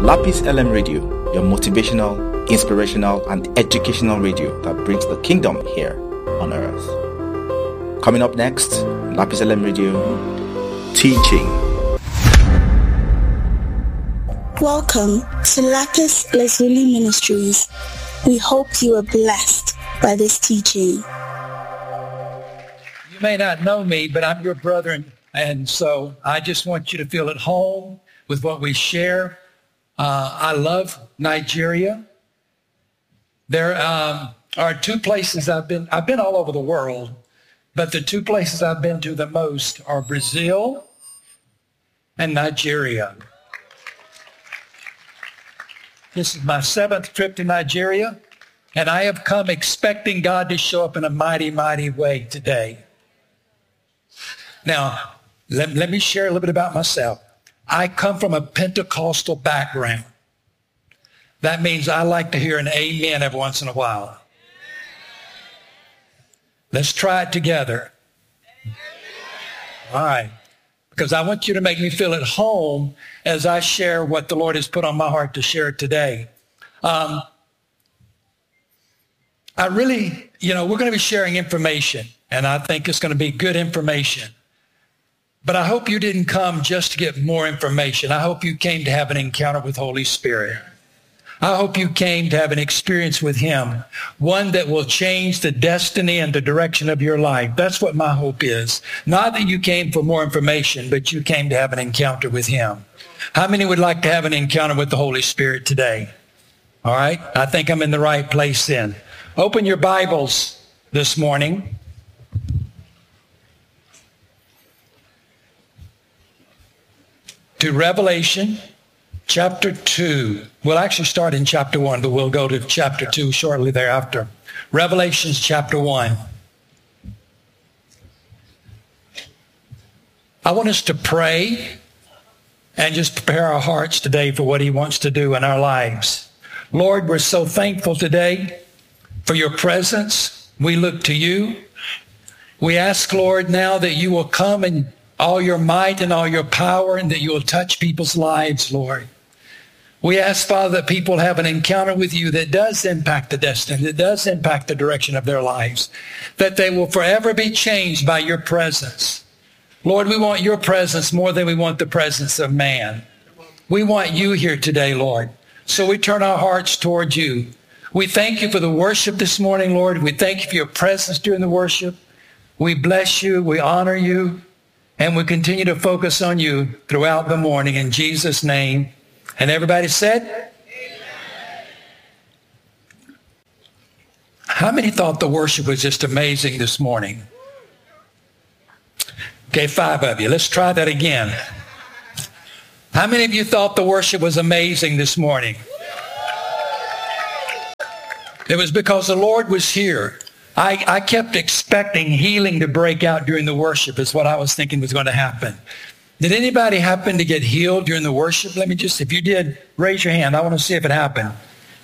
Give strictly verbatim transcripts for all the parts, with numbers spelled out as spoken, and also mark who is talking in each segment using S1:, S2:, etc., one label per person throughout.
S1: Lapis L M Radio, your motivational, inspirational, and educational radio that brings the kingdom here on earth. Coming up next, Lapis L M Radio, teaching.
S2: Welcome to Lapis Lazuli Ministries. We hope you are blessed by this teaching.
S3: You may not know me, but I'm your brother, and, and so I just want you to feel at home with what we share. Uh, I love Nigeria. There um, are two places I've been. I've been all over the world, but the two places I've been to the most are Brazil and Nigeria. This is my seventh trip to Nigeria, and I have come expecting God to show up in a mighty, mighty way today. Now, let, let me share a little bit about myself. I come from a Pentecostal background. That means I like to hear an amen every once in a while. Let's try it together. All right. Because I want you to make me feel at home as I share what the Lord has put on my heart to share today. Um, I really, you know, we're going to be sharing information, and I think it's going to be good information. But I hope you didn't come just to get more information. I hope you came to have an encounter with Holy Spirit. I hope you came to have an experience with him, one that will change the destiny and the direction of your life. That's what my hope is. Not that you came for more information, but you came to have an encounter with him. How many would like to have an encounter with the Holy Spirit today? All right. I think I'm in the right place then. Open your Bibles this morning to Revelation chapter two. We'll actually start in chapter one, but we'll go to chapter two shortly thereafter. Revelation chapter one. I want us to pray and just prepare our hearts today for what he wants to do in our lives. Lord, we're so thankful today for your presence. We look to you. We ask, Lord, now that you will come and all your might and all your power, and that you will touch people's lives, Lord. We ask, Father, that people have an encounter with you that does impact the destiny, that does impact the direction of their lives, that they will forever be changed by your presence. Lord, we want your presence more than we want the presence of man. We want you here today, Lord. So we turn our hearts toward you. We thank you for the worship this morning, Lord. We thank you for your presence during the worship. We bless you. We honor you. And we continue to focus on you throughout the morning in Jesus' name. And everybody said? Amen. How many thought the worship was just amazing this morning? Okay, five of you. Let's try that again. How many of you thought the worship was amazing this morning? It was because the Lord was here. I, I kept expecting healing to break out during the worship is what I was thinking was going to happen. Did anybody happen to get healed during the worship? Let me just, if you did, raise your hand. I want to see if it happened.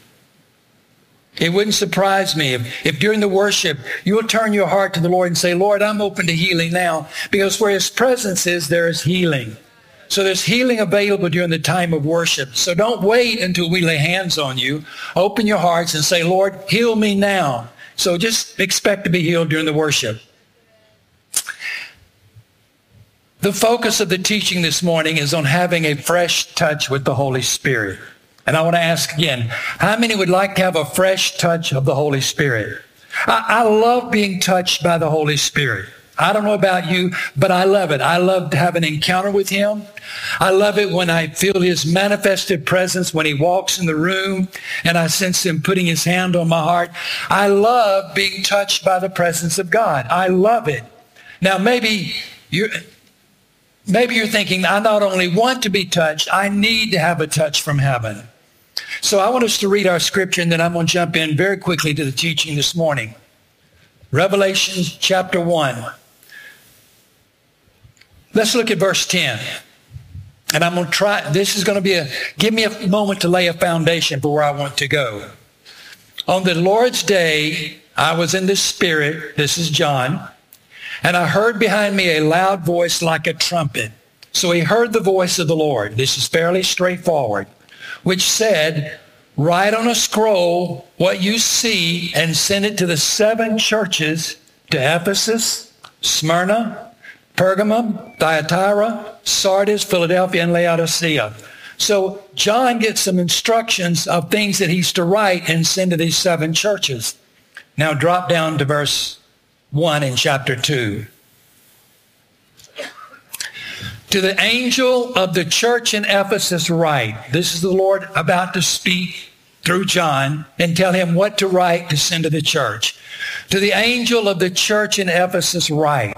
S3: It wouldn't surprise me if, if during the worship you'll turn your heart to the Lord and say, Lord, I'm open to healing now, because where his presence is, there is healing. So there's healing available during the time of worship. So don't wait until we lay hands on you. Open your hearts and say, Lord, heal me now. So just expect to be healed during the worship. The focus of the teaching this morning is on having a fresh touch with the Holy Spirit. And I want to ask again, how many would like to have a fresh touch of the Holy Spirit? I, I love being touched by the Holy Spirit. I don't know about you, but I love it. I love to have an encounter with him. I love it when I feel his manifested presence, when he walks in the room and I sense him putting his hand on my heart. I love being touched by the presence of God. I love it. Now, maybe you're, maybe you're thinking, I not only want to be touched, I need to have a touch from heaven. So I want us to read our scripture, and then I'm going to jump in very quickly to the teaching this morning. Revelation chapter one. Let's look at verse ten. And I'm going to try, this is going to be a, give me a moment to lay a foundation for where I want to go. On the Lord's day, I was in the Spirit, this is John, and I heard behind me a loud voice like a trumpet. So he heard the voice of the Lord. This is fairly straightforward. which said, write on a scroll what you see and send it to the seven churches, to Ephesus, Smyrna, Pergamum, Thyatira, Sardis, Philadelphia, and Laodicea. So John gets some instructions of things that he's to write and send to these seven churches. Now drop down to verse one in chapter two. To the angel of the church in Ephesus write. This is the Lord about to speak through John and tell him what to write to send to the church. To the angel of the church in Ephesus write.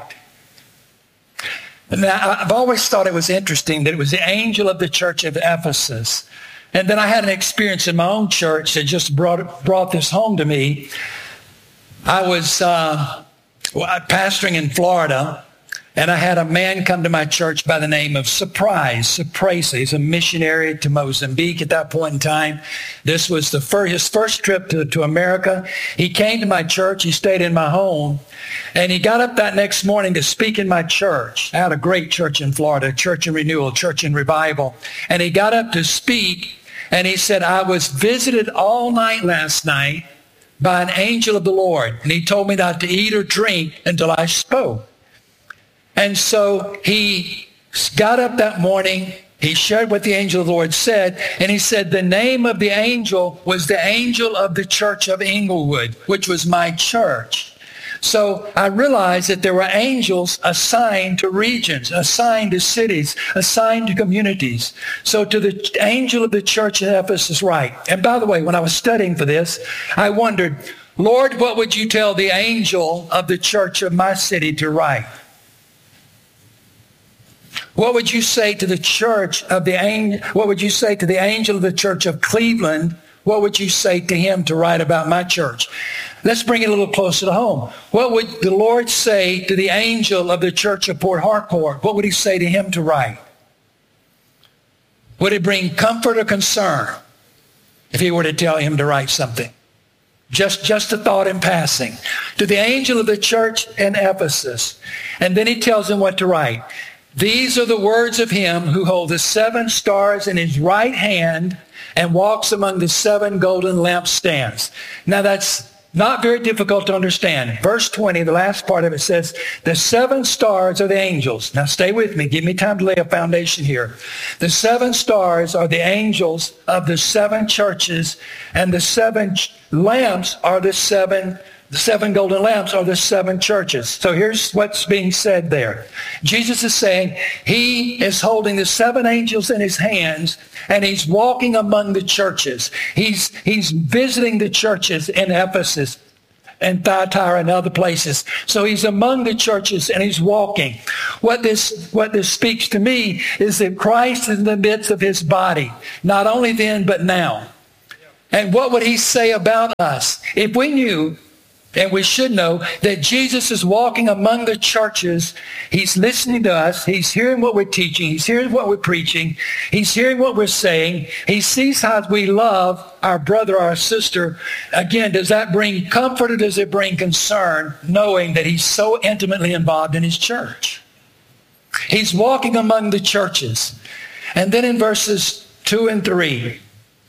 S3: Now, I've always thought it was interesting that it was the angel of the church of Ephesus. And then I had an experience in my own church that just brought, brought this home to me. I was uh, pastoring in Florida, and I had a man come to my church by the name of Surprise, Surprise. He's a missionary to Mozambique at that point in time. This was the first, his first trip to, to America. He came to my church. He stayed in my home. And he got up that next morning to speak in my church. I had a great church in Florida, Church in Renewal, Church in Revival. And he got up to speak, and he said, I was visited all night last night by an angel of the Lord. And he told me not to eat or drink until I spoke. And so he got up that morning, he shared what the angel of the Lord said, and he said the name of the angel was the angel of the church of Inglewood, which was my church. So I realized that there were angels assigned to regions, assigned to cities, assigned to communities. So to the angel of the church in Ephesus write. And by the way, when I was studying for this, I wondered, Lord, what would you tell the angel of the church of my city to write? What would you say to the church of the angel? What would you say to the angel of the church of Cleveland? What would you say to him to write about my church? Let's bring it a little closer to home. What would the Lord say to the angel of the church of Port Harcourt? What would he say to him to write? Would it bring comfort or concern if he were to tell him to write something? Just, just a thought in passing. To the angel of the church in Ephesus. And then he tells him what to write. These are the words of him who holds the seven stars in his right hand and walks among the seven golden lampstands. Now that's not very difficult to understand. Verse twenty, the last part of it says, the seven stars are the angels. Now stay with me. Give me time to lay a foundation here. The seven stars are the angels of the seven churches, and the seven lamps are the seven The seven golden lamps are the seven churches. So here's what's being said there. Jesus is saying he is holding the seven angels in his hands, and he's walking among the churches. He's, he's visiting the churches in Ephesus and Thyatira and other places. So he's among the churches and he's walking. What this, what this speaks to me is that Christ is in the midst of his body, not only then, but now. And what would he say about us if we knew, and we should know, that Jesus is walking among the churches? He's listening to us. He's hearing what we're teaching. He's hearing what we're preaching. He's hearing what we're saying. He sees how we love our brother, our sister. Again, does that bring comfort or does it bring concern, knowing that he's so intimately involved in his church? He's walking among the churches. And then in verses two and three,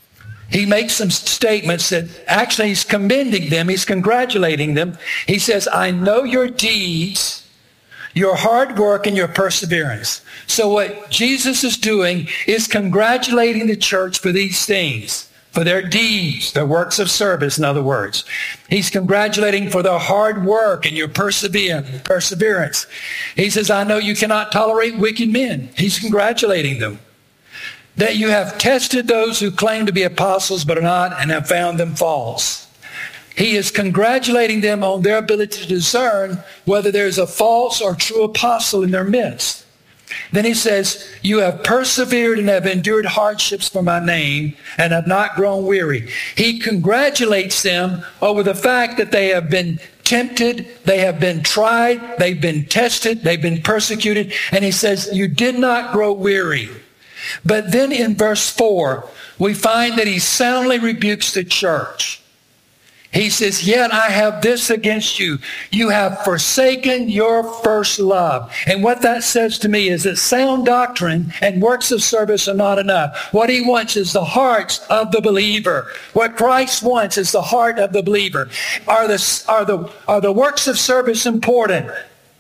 S3: he makes some statements that actually he's commending them. He's congratulating them. He says, I know your deeds, your hard work, and your perseverance. So what Jesus is doing is congratulating the church for these things, for their deeds, their works of service, in other words. He's congratulating for their hard work and your perseverance. He says, I know you cannot tolerate wicked men. He's congratulating them. That you have tested those who claim to be apostles but are not, and have found them false. He is congratulating them on their ability to discern whether there's a false or true apostle in their midst. Then he says, you have persevered and have endured hardships for my name and have not grown weary. He congratulates them over the fact that they have been tempted, they have been tried, they've been tested, they've been persecuted. And he says, you did not grow weary. But then in verse four, we find that he soundly rebukes the church. He says, yet I have this against you. You have forsaken your first love. And what that says to me is that sound doctrine and works of service are not enough. What he wants is the hearts of the believer. What Christ wants is the heart of the believer. Are the, are the, are the works of service important?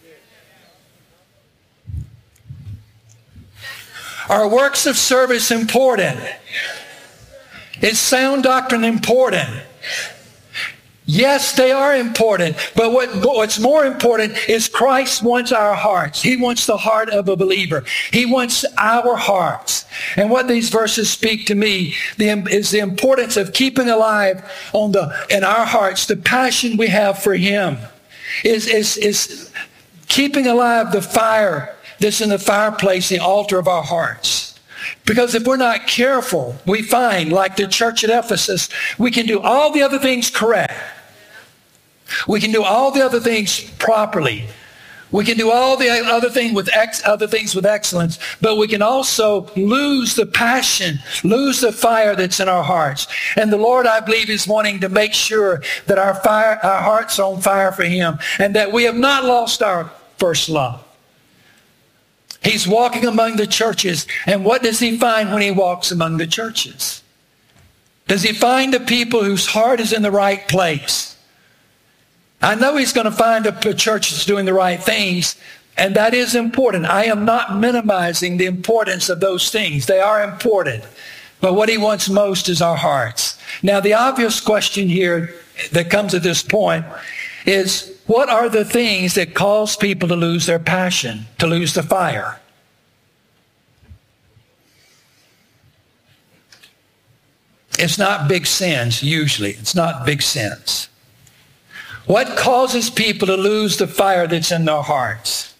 S3: Are works of service important? Is sound doctrine important? Yes, they are important, but what, what's more important is Christ wants our hearts. He wants the heart of a believer. He wants our hearts. And what these verses speak to me the, is the importance of keeping alive on the in our hearts the passion we have for Him. Is, is, is keeping alive the fire that's in the fireplace, the altar of our hearts. Because if we're not careful, we find, like the church at Ephesus, we can do all the other things correct. We can do all the other things properly. We can do all the other thing with ex, other things with excellence, but we can also lose the passion, lose the fire that's in our hearts. And the Lord, I believe, is wanting to make sure that our fire, our hearts are on fire for Him, and that we have not lost our first love. He's walking among the churches, and what does He find when He walks among the churches? Does He find the people whose heart is in the right place? I know He's going to find a church that's doing the right things, and that is important. I am not minimizing the importance of those things. They are important. But what He wants most is our hearts. Now, the obvious question here that comes at this point is, what are the things that cause people to lose their passion, to lose the fire? It's not big sins, usually. It's not big sins. What causes people to lose the fire that's in their hearts?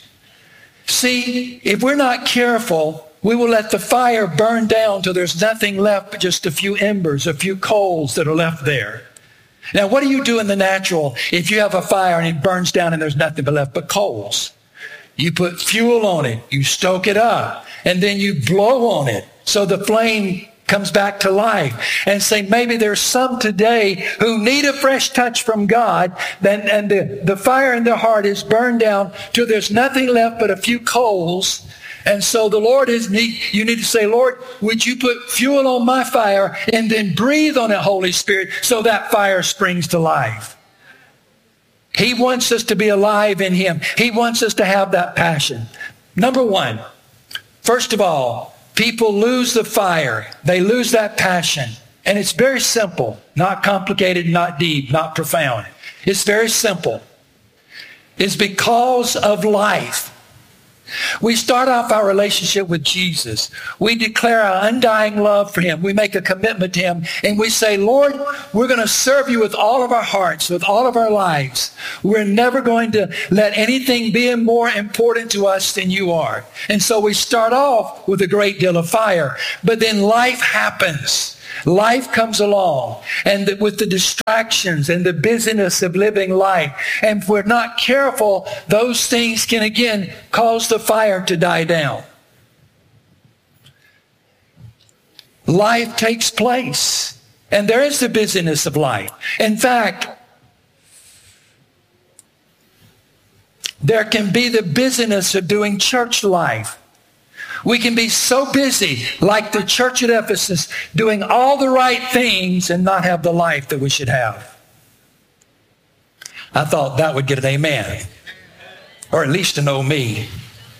S3: See, if we're not careful, we will let the fire burn down till there's nothing left but just a few embers, a few coals that are left there. Now, what do you do in the natural if you have a fire and it burns down and there's nothing but left but coals? You put fuel on it, you stoke it up, and then you blow on it so the flame comes back to life. And say, maybe there's some today who need a fresh touch from God, then, and the, the fire in their heart is burned down till there's nothing left but a few coals. And so the Lord is, you need to say, Lord, would you put fuel on my fire and then breathe on it, Holy Spirit, so that fire springs to life. He wants us to be alive in Him. He wants us to have that passion. Number one, first of all, people lose the fire. They lose that passion. And it's very simple, not complicated, not deep, not profound. It's very simple. It's because of life. We start off our relationship with Jesus. We declare our undying love for Him. We make a commitment to Him. And we say, Lord, we're going to serve You with all of our hearts, with all of our lives. We're never going to let anything be more important to us than You are. And so we start off with a great deal of fire. But then life happens. Life comes along, and the, with the distractions and the busyness of living life. And if we're not careful, those things can again cause the fire to die down. Life takes place, and there is the busyness of life. In fact, there can be the busyness of doing church life. We can be so busy, like the church at Ephesus, doing all the right things and not have the life that we should have. I thought that would get an amen, or at least to know me.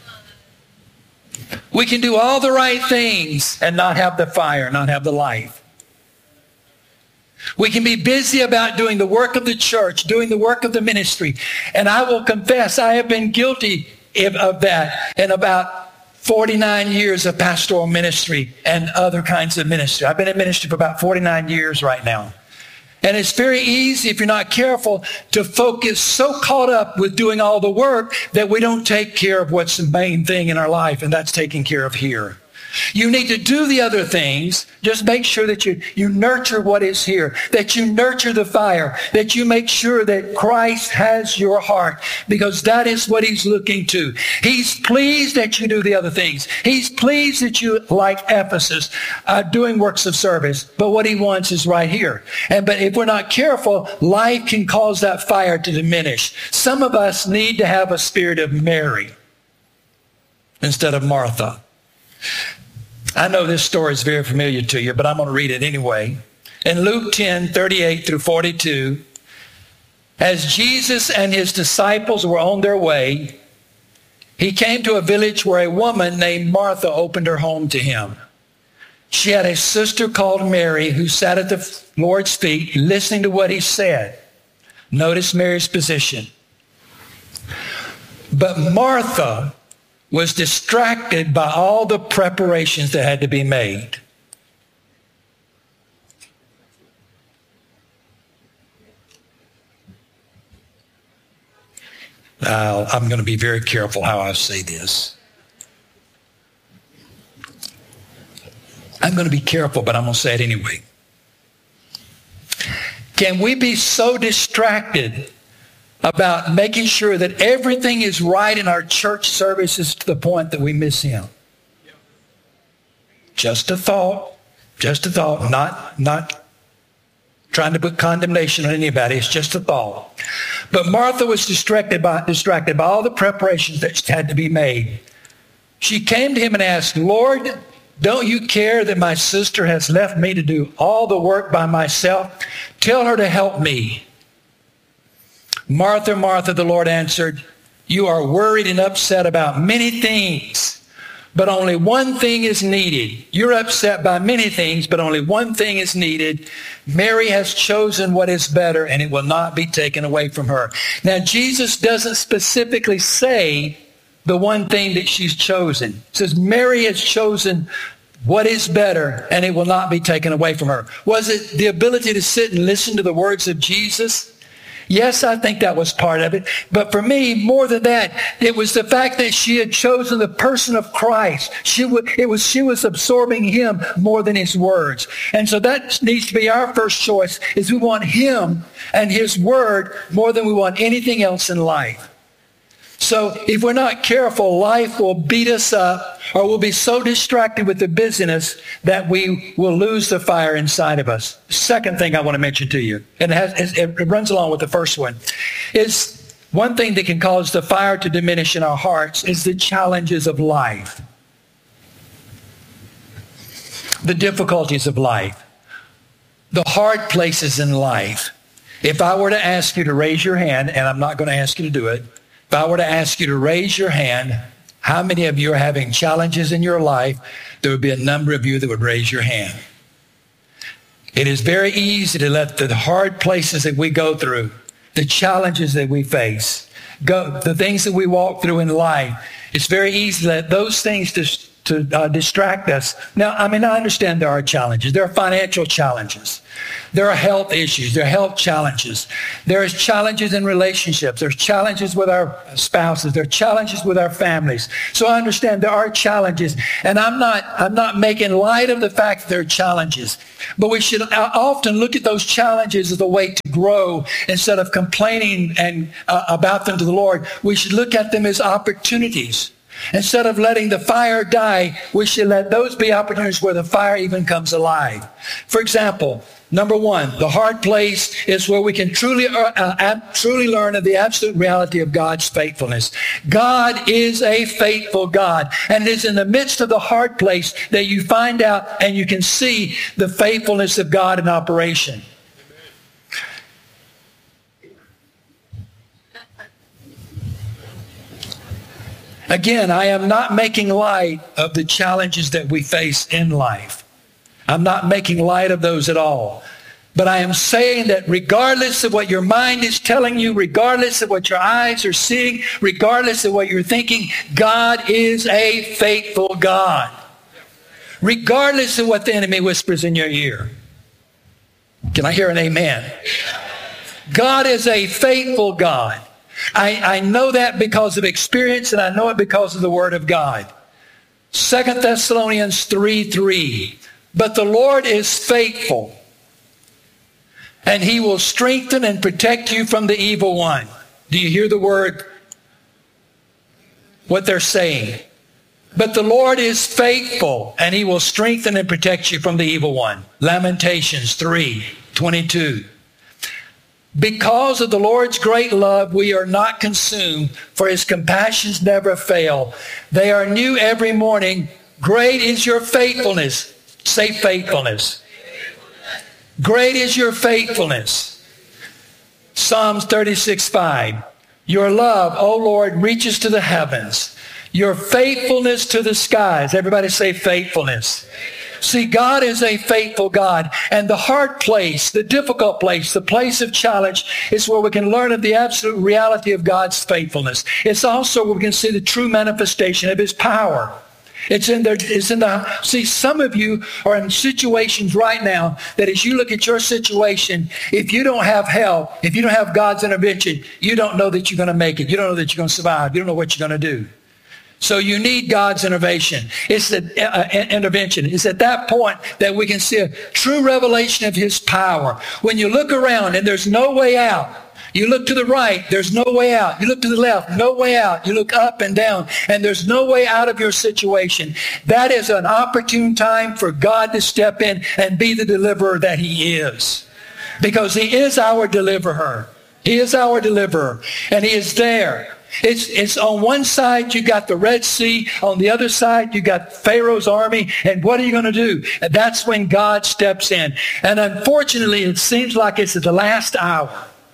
S3: We can do all the right things and not have the fire, not have the life. We can be busy about doing the work of the church, doing the work of the ministry. And I will confess, I have been guilty of that in about forty-nine years of pastoral ministry and other kinds of ministry. I've been in ministry for about forty-nine years right now. And it's very easy, if you're not careful, to focus so caught up with doing all the work that we don't take care of what's the main thing in our life, and that's taking care of here. You need to do the other things. Just make sure that you, you nurture what is here, that you nurture the fire, that you make sure that Christ has your heart, because that is what he's looking to. He's pleased that you do the other things. He's pleased that you, like Ephesus, are doing works of service. But what he wants is right here. And but if we're not careful, life can cause that fire to diminish. Some of us need to have a spirit of Mary instead of Martha. I know this story is very familiar to you, but I'm going to read it anyway. In Luke ten, thirty-eight through forty-two, as Jesus and his disciples were on their way, he came to a village where a woman named Martha opened her home to him. She had a sister called Mary who sat at the Lord's feet listening to what he said. Notice Mary's position. But Martha was distracted by all the preparations that had to be made. Now, I'm going to be very careful how I say this. I'm going to be careful, but I'm going to say it anyway. Can we be so distracted about making sure that everything is right in our church services to the point that we miss him? Just a thought. Just a thought. Not, not trying to put condemnation on anybody. It's just a thought. But Martha was distracted by, distracted by all the preparations that had to be made. She came to him and asked, Lord, don't you care that my sister has left me to do all the work by myself? Tell her to help me. Martha, Martha, the Lord answered, you are worried and upset about many things, but only one thing is needed. You're upset by many things, but only one thing is needed. Mary has chosen what is better, and it will not be taken away from her. Now, Jesus doesn't specifically say the one thing that she's chosen. It says Mary has chosen what is better, and it will not be taken away from her. Was it the ability to sit and listen to the words of Jesus? Yes, I think that was part of it. But for me, more than that, it was the fact that she had chosen the person of Christ. She would, it was, she was absorbing him more than his words. And so that needs to be our first choice, is we want him and his word more than we want anything else in life. So if we're not careful, life will beat us up, or we'll be so distracted with the busyness that we will lose the fire inside of us. Second thing I want to mention to you, and it, has, it runs along with the first one, is one thing that can cause the fire to diminish in our hearts is the challenges of life. The difficulties of life. The hard places in life. If I were to ask you to raise your hand, and I'm not going to ask you to do it, if I were to ask you to raise your hand, how many of you are having challenges in your life? There would be a number of you that would raise your hand. It is very easy to let the hard places that we go through, the challenges that we face, go, the things that we walk through in life, it's very easy to let those things dis, to uh, distract us. Now, I mean, I understand there are challenges. There are financial challenges. There are health issues. There are health challenges. There are challenges in relationships. There's challenges with our spouses. There are challenges with our families. So I understand there are challenges. And I'm not, I'm not making light of the fact that there are challenges. But we should often look at those challenges as a way to grow instead of complaining and uh, about them to the Lord. We should look at them as opportunities. Instead of letting the fire die, we should let those be opportunities where the fire even comes alive. For example, number one, the hard place is where we can truly, uh, uh, truly learn of the absolute reality of God's faithfulness. God is a faithful God. And it is in the midst of the hard place that you find out and you can see the faithfulness of God in operation. Again, I am not making light of the challenges that we face in life. I'm not making light of those at all. But I am saying that regardless of what your mind is telling you, regardless of what your eyes are seeing, regardless of what you're thinking, God is a faithful God. Regardless of what the enemy whispers in your ear. Can I hear an amen? God is a faithful God. I, I know that because of experience, and I know it because of the Word of God. Second Thessalonians three three. But the Lord is faithful, and he will strengthen and protect you from the evil one. Do you hear the word? What they're saying. But the Lord is faithful, and he will strengthen and protect you from the evil one. Lamentations three twenty-two. Because of the Lord's great love, we are not consumed, for his compassions never fail. They are new every morning. Great is your faithfulness. Say faithfulness. Great is your faithfulness. Psalms thirty-six five. Your love, O Lord, reaches to the heavens. Your faithfulness to the skies. Everybody say faithfulness. See, God is a faithful God. And the hard place, the difficult place, the place of challenge is where we can learn of the absolute reality of God's faithfulness. It's also where we can see the true manifestation of his power. It's in there, it's in the, see, some of you are in situations right now that as you look at your situation, if you don't have help, if you don't have God's intervention, you don't know that you're going to make it. You don't know that you're going to survive. You don't know what you're going to do. So you need God's intervention. It's the uh, intervention. It's at that point that we can see a true revelation of his power. When you look around and there's no way out, you look to the right, there's no way out. You look to the left, no way out. You look up and down, and there's no way out of your situation. That is an opportune time for God to step in and be the deliverer that he is. Because he is our deliverer. He is our deliverer, and he is there. It's, it's on one side, you got the Red Sea. On the other side, you got Pharaoh's army. And what are you going to do? And that's when God steps in. And unfortunately, it seems like it's at the last hour.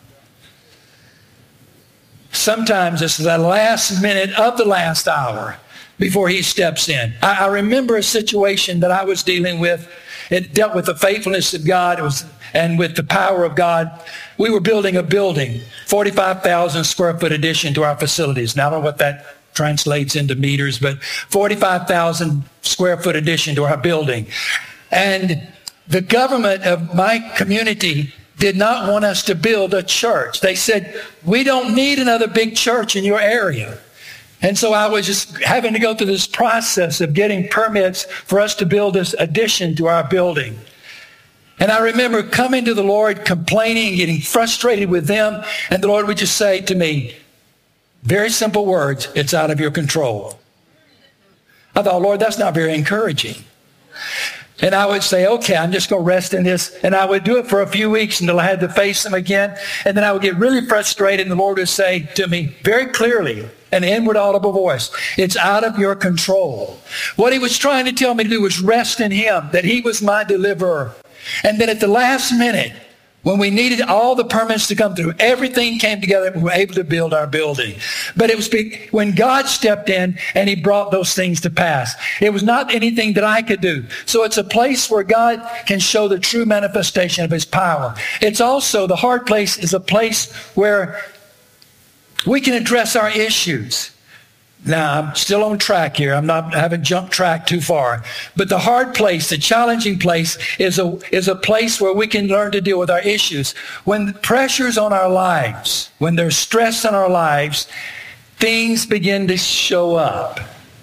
S3: Sometimes it's the last minute of the last hour before he steps in. I, I remember a situation that I was dealing with. It dealt with the faithfulness of God. It was, and with the power of God. We were building a building, forty-five thousand square foot addition to our facilities. Now, I don't know what that translates into meters, but forty-five thousand square foot addition to our building. And the government of my community did not want us to build a church. They said, we don't need another big church in your area. And so I was just having to go through this process of getting permits for us to build this addition to our building. And I remember coming to the Lord, complaining, getting frustrated with them. And the Lord would just say to me, very simple words, it's out of your control. I thought, Lord, that's not very encouraging. And I would say, okay, I'm just going to rest in this. And I would do it for a few weeks until I had to face him again. And then I would get really frustrated. And the Lord would say to me very clearly, an inward audible voice, it's out of your control. What he was trying to tell me to do was rest in him, that he was my deliverer. And then at the last minute, when we needed all the permits to come through, everything came together and we were able to build our building. But it was when God stepped in and he brought those things to pass. It was not anything that I could do. So it's a place where God can show the true manifestation of his power. It's also, the hard place is a place where we can address our issues. Now, I'm still on track here. I'm not, I haven't jumped track too far. But the hard place, the challenging place, is a, is a place where we can learn to deal with our issues. When the pressure's on our lives, when there's stress in our lives, things begin to show up.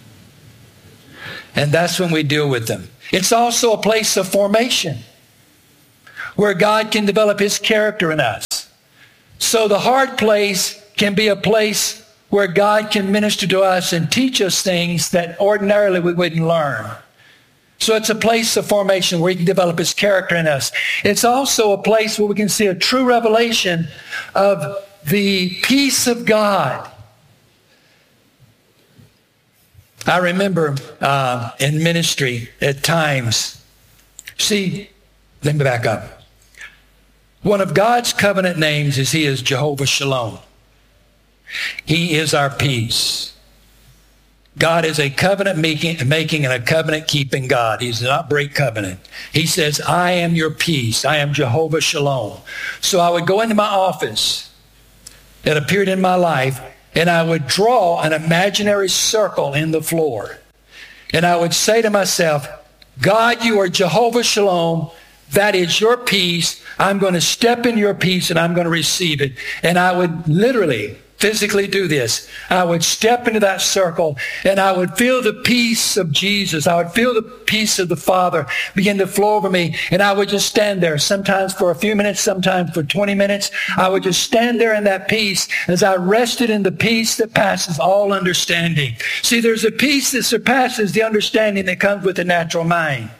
S3: And that's when we deal with them. It's also a place of formation, where God can develop his character in us. So the hard place can be a place where God can minister to us and teach us things that ordinarily we wouldn't learn. So it's a place of formation where he can develop his character in us. It's also a place where we can see a true revelation of the peace of God. I remember uh, in ministry at times, see, let me back up. One of God's covenant names is he is Jehovah Shalom. He is our peace. God is a covenant making, making and a covenant keeping God. He does not break covenant. He says, I am your peace. I am Jehovah Shalom. So I would go into my office at a period in my life, and I would draw an imaginary circle in the floor. And I would say to myself, God, you are Jehovah Shalom. That is your peace. I'm going to step in your peace and I'm going to receive it. And I would literally physically do this. I would step into that circle and I would feel the peace of Jesus. I would feel the peace of the Father begin to flow over me. And I would just stand there, sometimes for a few minutes, sometimes for twenty minutes. I would just stand there in that peace as I rested in the peace that passes all understanding. See, there's a peace that surpasses the understanding that comes with the natural mind.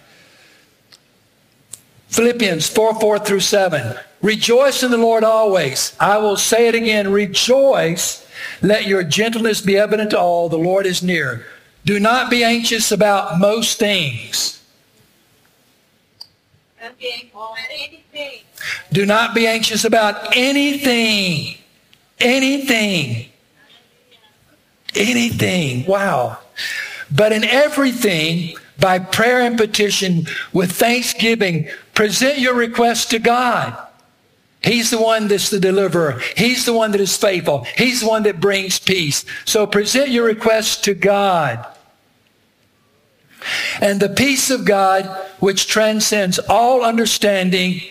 S3: Philippians four, four through seven. Rejoice in the Lord always. I will say it again. Rejoice. Let your gentleness be evident to all. The Lord is near. Do not be anxious about most things. Do not be anxious about anything. Anything. Anything. Wow. But in everything, by prayer and petition, with thanksgiving, present your requests to God. He's the one that's the deliverer. He's the one that is faithful. He's the one that brings peace. So present your requests to God. And the peace of God, which transcends all understanding,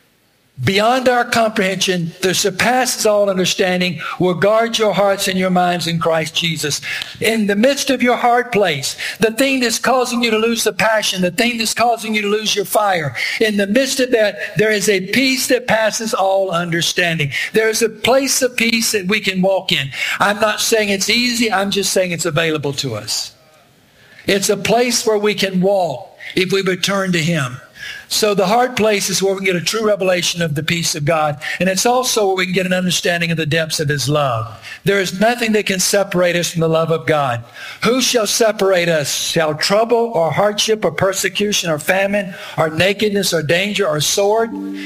S3: beyond our comprehension, that surpasses all understanding, will guard your hearts and your minds in Christ Jesus. In the midst of your hard place, the thing that's causing you to lose the passion, the thing that's causing you to lose your fire, in the midst of that, there is a peace that passes all understanding. There is a place of peace that we can walk in. I'm not saying it's easy. I'm just saying it's available to us. It's a place where we can walk if we return to Him. So the hard place is where we can get a true revelation of the peace of God. And it's also where we can get an understanding of the depths of His love. There is nothing that can separate us from the love of God. Who shall separate us? Shall trouble or hardship or persecution or famine or nakedness or danger or sword?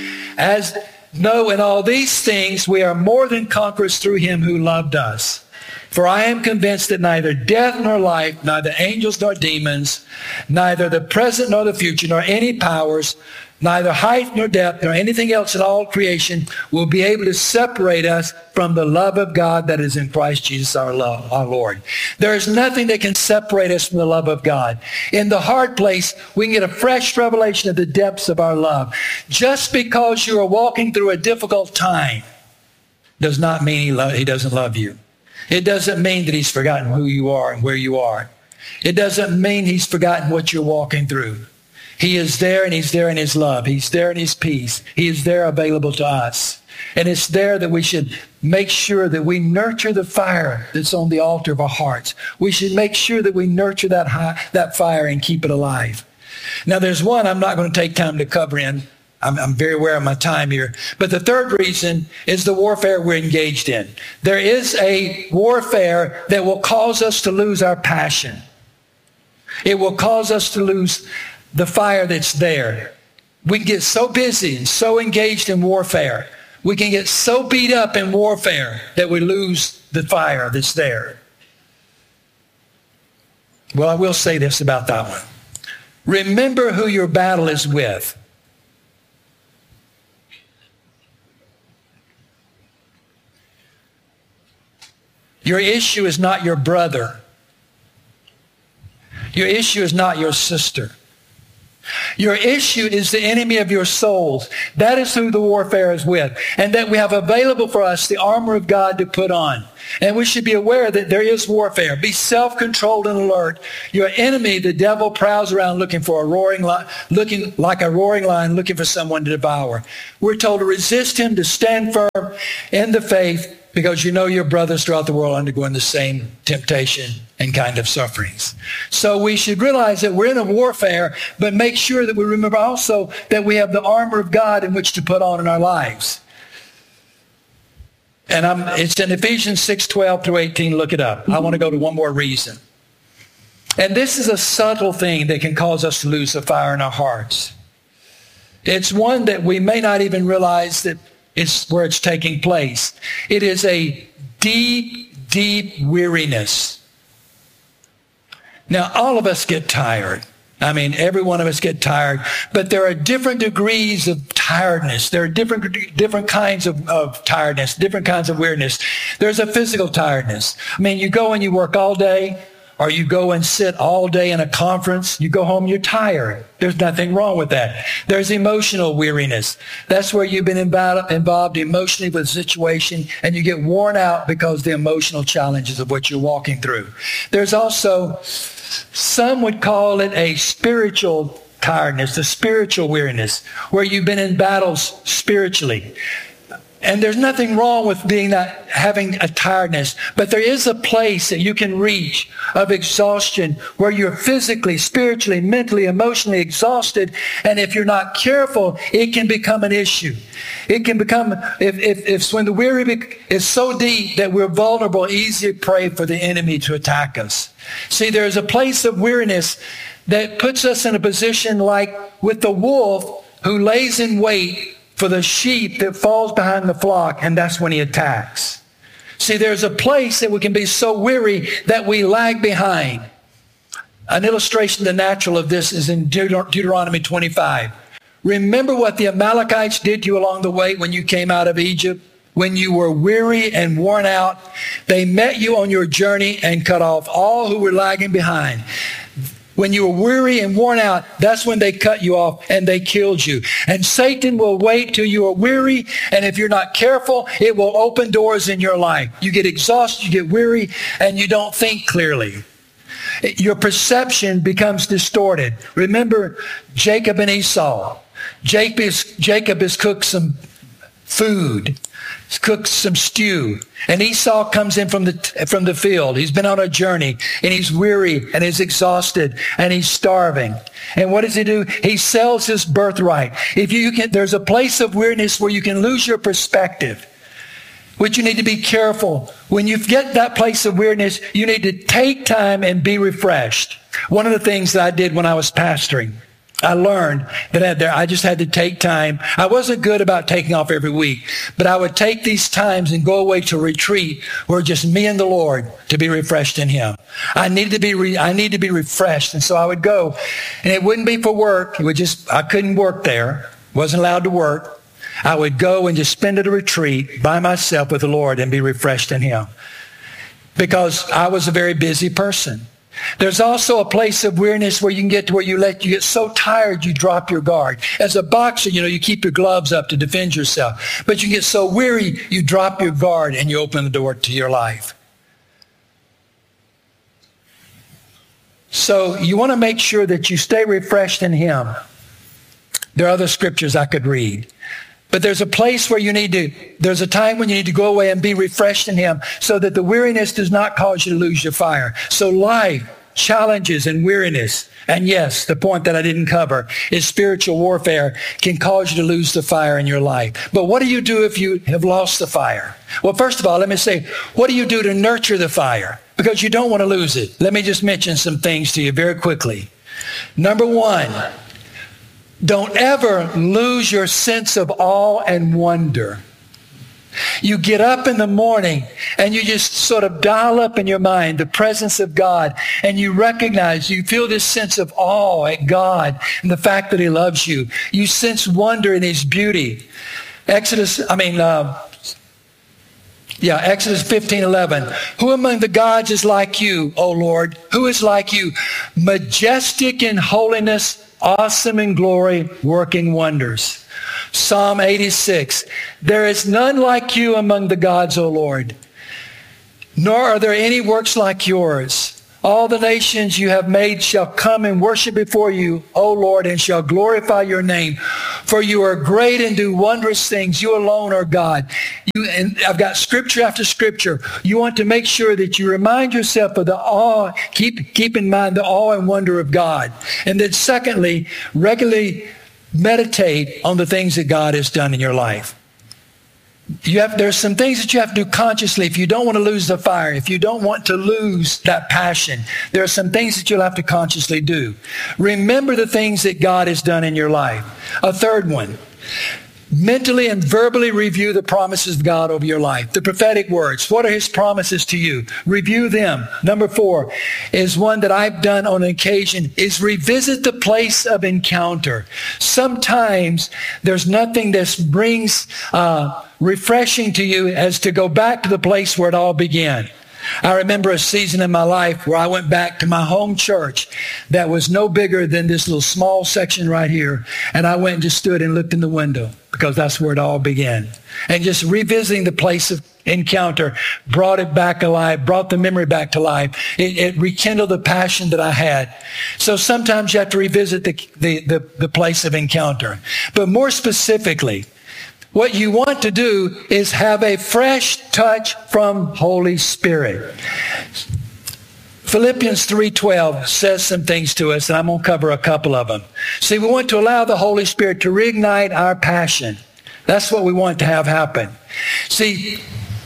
S3: As no, in all these things we are more than conquerors through Him who loved us. For I am convinced that neither death nor life, neither angels nor demons, neither the present nor the future, nor any powers, neither height nor depth, nor anything else in all creation will be able to separate us from the love of God that is in Christ Jesus our, love, our Lord. There is nothing that can separate us from the love of God. In the hard place, we can get a fresh revelation of the depths of our love. Just because you are walking through a difficult time does not mean he, lo- he doesn't love you. It doesn't mean that He's forgotten who you are and where you are. It doesn't mean He's forgotten what you're walking through. He is there, and He's there in His love. He's there in His peace. He is there available to us. And it's there that we should make sure that we nurture the fire that's on the altar of our hearts. We should make sure that we nurture that, high, that fire and keep it alive. Now, there's one I'm not going to take time to cover in. I'm, I'm very aware of my time here. But the third reason is the warfare we're engaged in. There is a warfare that will cause us to lose our passion. It will cause us to lose the fire that's there. We can get so busy and so engaged in warfare. We can get so beat up in warfare that we lose the fire that's there. Well, I will say this about that one. Remember who your battle is with. Your issue is not your brother. Your issue is not your sister. Your issue is the enemy of your souls. That is who the warfare is with. And that we have available for us the armor of God to put on. And we should be aware that there is warfare. Be self-controlled and alert. Your enemy, the devil, prowls around looking for a roaring lion, looking like a roaring lion, looking for someone to devour. We're told to resist him, to stand firm in the faith, because you know your brothers throughout the world undergoing the same temptation and kind of sufferings. So we should realize that we're in a warfare, but make sure that we remember also that we have the armor of God in which to put on in our lives. And I'm, it's in Ephesians six, twelve through eighteen. Look it up. I want to go to one more reason. And this is a subtle thing that can cause us to lose the fire in our hearts. It's one that we may not even realize that it's where it's taking place. It is a deep, deep weariness. Now, all of us get tired. I mean, every one of us get tired. But there are different degrees of tiredness. There are different different kinds of, of tiredness, different kinds of weariness. There's a physical tiredness. I mean, you go and you work all day, or you go and sit all day in a conference, you go home, you're tired. There's nothing wrong with that. There's emotional weariness. That's where you've been involved, involved emotionally with a situation and you get worn out because of the emotional challenges of what you're walking through. There's also, some would call it a spiritual tiredness, a spiritual weariness, where you've been in battles spiritually. And there's nothing wrong with being not having a tiredness, but there is a place that you can reach of exhaustion where you're physically, spiritually, mentally, emotionally exhausted. And if you're not careful, it can become an issue. It can become, if, if, if when the weary is so deep that we're vulnerable, easy prey for the enemy to attack us. See, there's a place of weariness that puts us in a position like with the wolf who lays in wait for the sheep that falls behind the flock, and that's when he attacks. See, there's a place that we can be so weary that we lag behind. An illustration, the natural of this is in Deut- Deuteronomy twenty-five. Remember what the Amalekites did to you along the way when you came out of Egypt? When you were weary and worn out, they met you on your journey and cut off all who were lagging behind. When you were weary and worn out, that's when they cut you off and they killed you. And Satan will wait till you are weary, and if you're not careful, it will open doors in your life. You get exhausted, you get weary, and you don't think clearly. Your perception becomes distorted. Remember Jacob and Esau. Jacob is, Jacob has cooked some food. He's cooked some stew. And Esau comes in from the from the field. He's been on a journey and he's weary and he's exhausted and he's starving. And what does he do? He sells his birthright. If you can, there's a place of weariness where you can lose your perspective, which you need to be careful. When you get that place of weariness, you need to take time and be refreshed. One of the things that I did when I was pastoring, I learned that I just had to take time. I wasn't good about taking off every week, but I would take these times and go away to a retreat where just me and the Lord to be refreshed in Him. I needed to be, re, I need to be refreshed. And so I would go, and it wouldn't be for work. It would just, I couldn't work there. Wasn't allowed to work. I would go and just spend at a retreat by myself with the Lord and be refreshed in Him. Because I was a very busy person. There's also a place of weariness where you can get to where you let you get so tired you drop your guard. As a boxer, you know, you keep your gloves up to defend yourself. But you get so weary, you drop your guard and you open the door to your life. So you want to make sure that you stay refreshed in Him. There are other scriptures I could read. But there's a place where you need to, there's a time when you need to go away and be refreshed in Him so that the weariness does not cause you to lose your fire. So life, challenges, and weariness, and yes, the point that I didn't cover is spiritual warfare can cause you to lose the fire in your life. But what do you do if you have lost the fire? Well, first of all, let me say, what do you do to nurture the fire? Because you don't want to lose it. Let me just mention some things to you very quickly. Number one, don't ever lose your sense of awe and wonder. You get up in the morning and you just sort of dial up in your mind the presence of God, and you recognize, you feel this sense of awe at God and the fact that He loves you. You sense wonder in His beauty. Exodus, I mean, uh, yeah, Exodus fifteen eleven. Who among the gods is like you, O Lord? Who is like you? Majestic in holiness, awesome in glory, working wonders. Psalm eighty-six. There is none like you among the gods, O Lord, nor are there any works like yours. All the nations you have made shall come and worship before you, O Lord, and shall glorify your name. For you are great and do wondrous things. You alone are God. You, and I've got scripture after scripture. You want to make sure that you remind yourself of the awe, keep, keep in mind the awe and wonder of God. And then secondly, regularly meditate on the things that God has done in your life. You have, there's some things that you have to do consciously if you don't want to lose the fire, if you don't want to lose that passion. There are some things that you'll have to consciously do. Remember the things that God has done in your life. A third one, mentally and verbally review the promises of God over your life. The prophetic words. What are His promises to you? Review them. Number four is one that I've done on occasion, is revisit the place of encounter. Sometimes there's nothing that brings uh, refreshing to you as to go back to the place where it all began. I remember a season in my life where I went back to my home church that was no bigger than this little small section right here. And I went and just stood and looked in the window because that's where it all began. And just revisiting the place of encounter brought it back alive, brought the memory back to life. It, it rekindled the passion that I had. So sometimes you have to revisit the, the, the, the place of encounter. But more specifically, what you want to do is have a fresh touch from Holy Spirit. Philippians three twelve says some things to us, and I'm going to cover a couple of them. See, we want to allow the Holy Spirit to reignite our passion. That's what we want to have happen. See,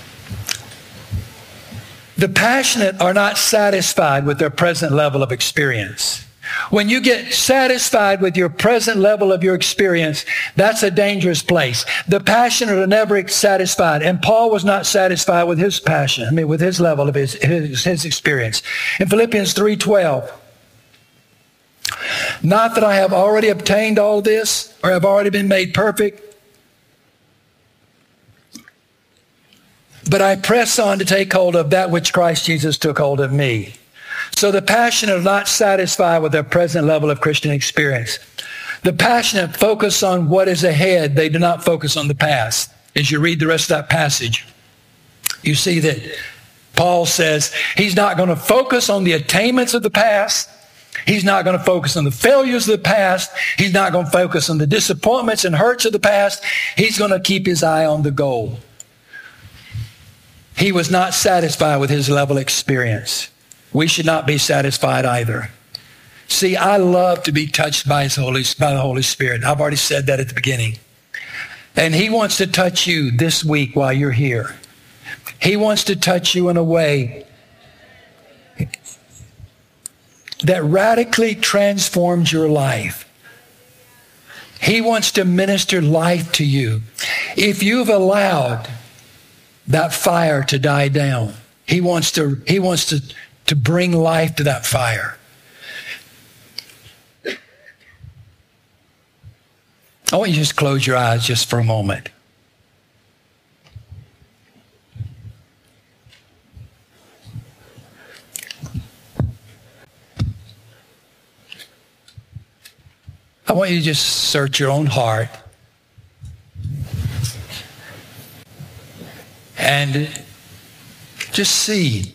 S3: the passionate are not satisfied with their present level of experience. When you get satisfied with your present level of your experience, that's a dangerous place. The passionate are never satisfied. And Paul was not satisfied with his passion, I mean, with his level of his, his, his experience. In Philippians three twelve, not that I have already obtained all this or have already been made perfect, but I press on to take hold of that which Christ Jesus took hold of me. So the passionate are not satisfied with their present level of Christian experience. The passionate focus on what is ahead. They do not focus on the past. As you read the rest of that passage, you see that Paul says he's not going to focus on the attainments of the past. He's not going to focus on the failures of the past. He's not going to focus on the disappointments and hurts of the past. He's going to keep his eye on the goal. He was not satisfied with his level of experience. We should not be satisfied either. See, I love to be touched by his Holy, by the Holy Spirit. I've already said that at the beginning. And he wants to touch you this week while you're here. He wants to touch you in a way that radically transforms your life. He wants to minister life to you. If you've allowed that fire to die down, he wants to, he wants to, to bring life to that fire. I want you to just close your eyes just for a moment. I want you to just search your own heart and just see.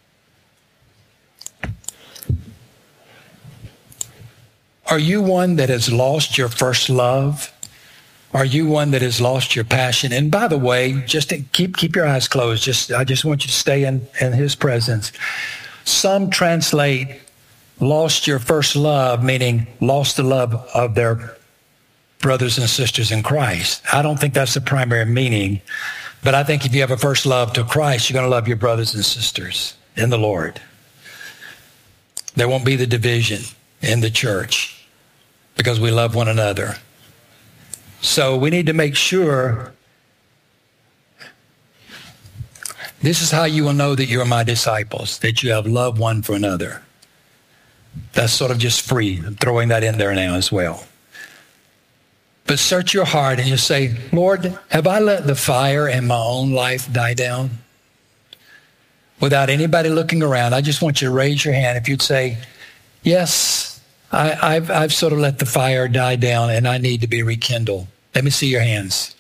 S3: Are you one that has lost your first love? Are you one that has lost your passion? And by the way, just to keep keep your eyes closed. Just I just want you to stay in, in his presence. Some translate lost your first love, meaning lost the love of their brothers and sisters in Christ. I don't think that's the primary meaning. But I think if you have a first love to Christ, you're going to love your brothers and sisters in the Lord. There won't be the division in the church because we love one another. So we need to make sure. This is how you will know that you're my disciples, that you have love one for another. That's sort of just free. I'm throwing that in there now as well. But search your heart and you say, Lord, have I let the fire in my own life die down? Without anybody looking around, I just want you to raise your hand if you'd say, yes, I, I've, I've sort of let the fire die down and I need to be rekindled. Let me see your hands.